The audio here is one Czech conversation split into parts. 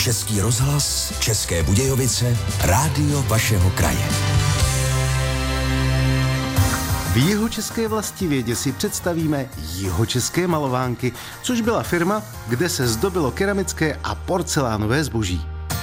Český rozhlas, České Budějovice, rádio vašeho kraje. V Jihočeské Vlastivědě si představíme Jihočeské malovánky, což byla firma, kde se zdobilo keramické a porcelánové zboží.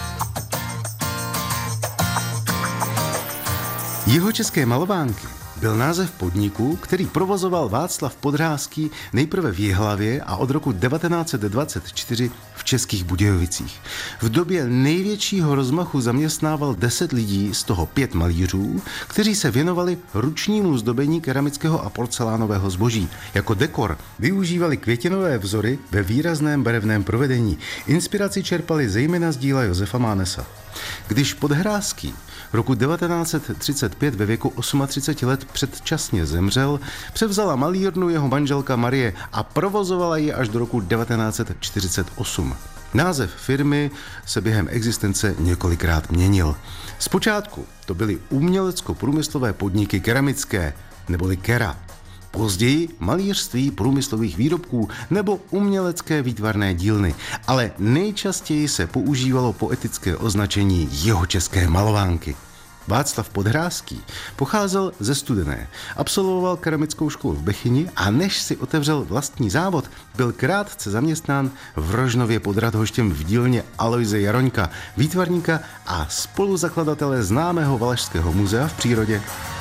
Jihočeské malovánky byl název podniku, který provozoval Václav Podhráský nejprve v Jihlavě a od roku 1924 v Českých Budějovicích. V době největšího rozmachu zaměstnával 10 lidí, z toho 5 malířů, kteří se věnovali ručnímu zdobení keramického a porcelánového zboží. Jako dekor využívali květinové vzory ve výrazném barevném provedení. Inspiraci čerpali zejména z díla Josefa Mánesa. Když Podhráský roku 1935 ve věku 38 let předčasně zemřel, převzala malírnu jeho manželka Marie a provozovala ji až do roku 1948. Název firmy se během existence několikrát měnil. Zpočátku to byly umělecko-průmyslové podniky keramické, neboli Kera. Později malířství průmyslových výrobků nebo umělecké výtvarné dílny, ale nejčastěji se používalo poetické označení Jihočeské malovánky. Václav Podhráský pocházel ze Studené, absolvoval keramickou školu v Bechyni a než si otevřel vlastní závod, byl krátce zaměstnán v Rožnově pod Radhoštěm v dílně Alojze Jaroňka, výtvarníka a spoluzakladatele známého Valašského muzea v přírodě.